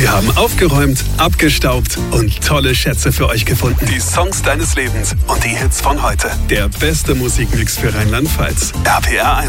Wir haben aufgeräumt, abgestaubt und tolle Schätze für euch gefunden. Die Songs deines Lebens und die Hits von heute. Der beste Musikmix für Rheinland-Pfalz. RPR 1.